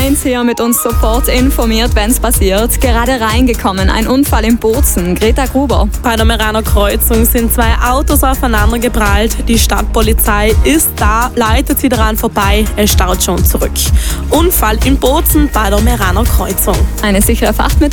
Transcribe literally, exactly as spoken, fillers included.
eins hier mit uns sofort informiert, wenn es passiert. Gerade reingekommen, ein Unfall in Bozen. Greta Gruber. Bei der Meraner Kreuzung sind zwei Autos aufeinander geprallt. Die Stadtpolizei ist da, leitet sie daran vorbei. Es staut schon zurück. Unfall in Bozen bei der Meraner Kreuzung. Eine sichere Fahrt mit